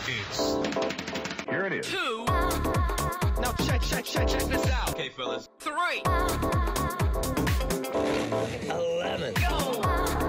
Here it is. 2. Now check this out. Okay, fellas. 3. 11. Go!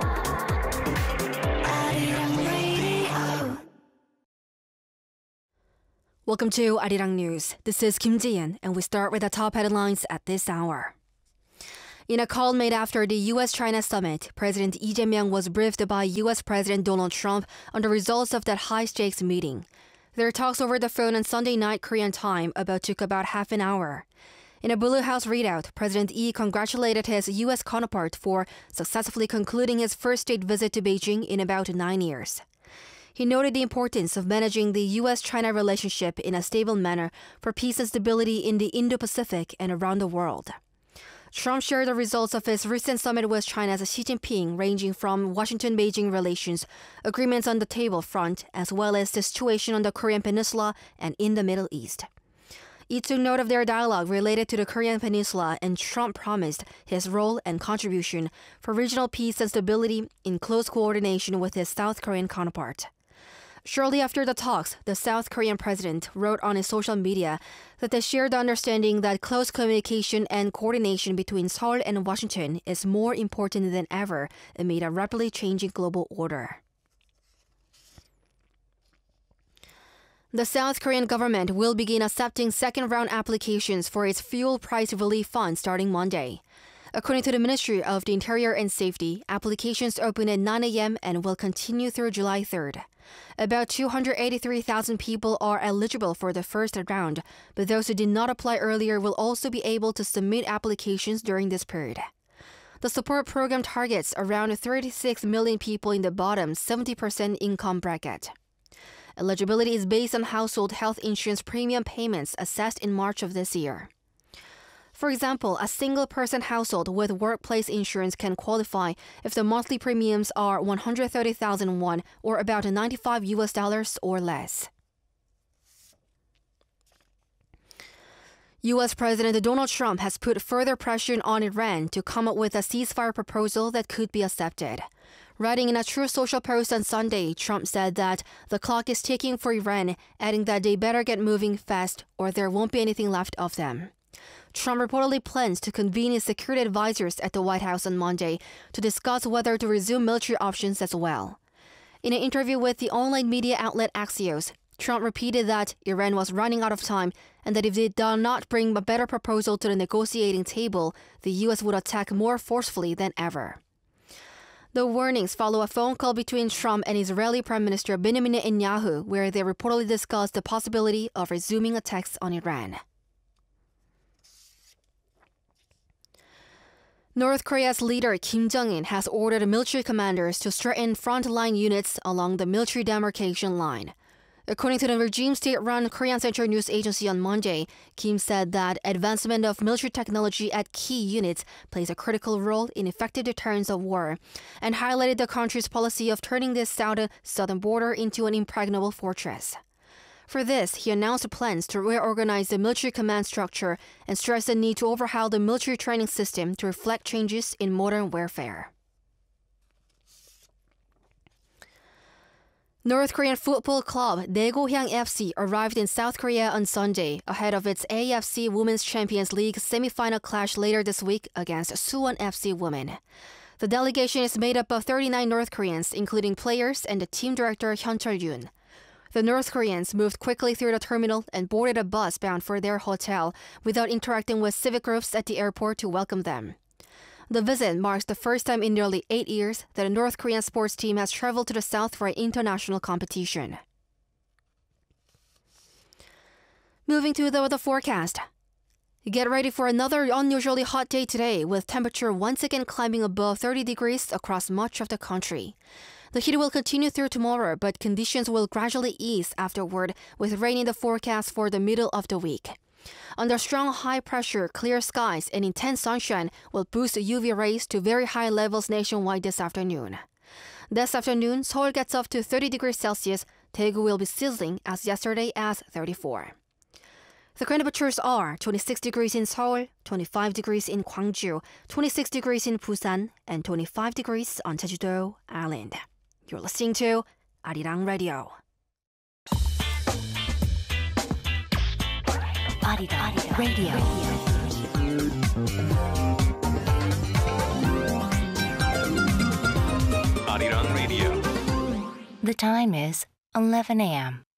Welcome to Arirang News. This is Kim Ji-yeon, and we start with the top headlines at this hour. In a call made after the U.S.-China summit, President Lee Jae-myung was briefed by U.S. President Donald Trump on the results of that high-stakes meeting. Their talks over the phone on Sunday night Korean time took about half an hour. In a Blue House readout, President Lee congratulated his U.S. counterpart for successfully concluding his first state visit to Beijing in about 9 years. He noted the importance of managing the U.S.-China relationship in a stable manner for peace and stability in the Indo-Pacific and around the world. Trump shared the results of his recent summit with China's Xi Jinping, ranging from Washington-Beijing relations, agreements on the table front, as well as the situation on the Korean Peninsula and in the Middle East. He took note of their dialogue related to the Korean Peninsula, and Trump promised his role and contribution for regional peace and stability in close coordination with his South Korean counterpart. Shortly after the talks, the South Korean president wrote on his social media that they shared the understanding that close communication and coordination between Seoul and Washington is more important than ever amid a rapidly changing global order. The South Korean government will begin accepting second-round applications for its fuel price relief fund starting Monday. According to the Ministry of the Interior and Safety, applications open at 9 a.m. and will continue through July 3rd. About 283,000 people are eligible for the first round, but those who did not apply earlier will also be able to submit applications during this period. The support program targets around 36 million people in the bottom 70% income bracket. Eligibility is based on household health insurance premium payments assessed in March of this year. For example, a single-person household with workplace insurance can qualify if the monthly premiums are 130,000 won, or about $95 or less. U.S. President Donald Trump has put further pressure on Iran to come up with a ceasefire proposal that could be accepted. Writing in a Truth Social post on Sunday, Trump said that the clock is ticking for Iran, adding that they better get moving fast or there won't be anything left of them. Trump reportedly plans to convene his security advisors at the White House on Monday to discuss whether to resume military options as well. In an interview with the online media outlet Axios, Trump repeated that Iran was running out of time and that if they do not bring a better proposal to the negotiating table, the U.S. would attack more forcefully than ever. The warnings follow a phone call between Trump and Israeli Prime Minister Benjamin Netanyahu, where they reportedly discussed the possibility of resuming attacks on Iran. North Korea's leader Kim Jong-un has ordered military commanders to strengthen frontline units along the military demarcation line. According to the regime state-run Korean Central News Agency on Monday, Kim said that advancement of military technology at key units plays a critical role in effective deterrence of war, and highlighted the country's policy of turning this southern border into an impregnable fortress. For this, he announced plans to reorganize the military command structure and stressed the need to overhaul the military training system to reflect changes in modern warfare. North Korean football club Daegohyang FC arrived in South Korea on Sunday ahead of its AFC Women's Champions League semi-final clash later this week against Suwon FC Women. The delegation is made up of 39 North Koreans, including players and the team director Hyun Chul-yoon. The North Koreans moved quickly through the terminal and boarded a bus bound for their hotel without interacting with civic groups at the airport to welcome them. The visit marks the first time in nearly 8 years that a North Korean sports team has traveled to the south for an international competition. Moving to the weather forecast. Get ready for another unusually hot day today, with temperature once again climbing above 30 degrees across much of the country. The heat will continue through tomorrow, but conditions will gradually ease afterward, with rain in the forecast for the middle of the week. Under strong high pressure, clear skies and intense sunshine will boost UV rays to very high levels nationwide this afternoon. This afternoon, Seoul gets up to 30 degrees Celsius. Daegu will be sizzling as yesterday as 34. The current temperatures are 26 degrees in Seoul, 25 degrees in Gwangju, 26 degrees in Busan, and 25 degrees on Jeju-do Island. You're listening to Arirang Radio. Arirang Radio. Arirang Radio. The time is 11 a.m.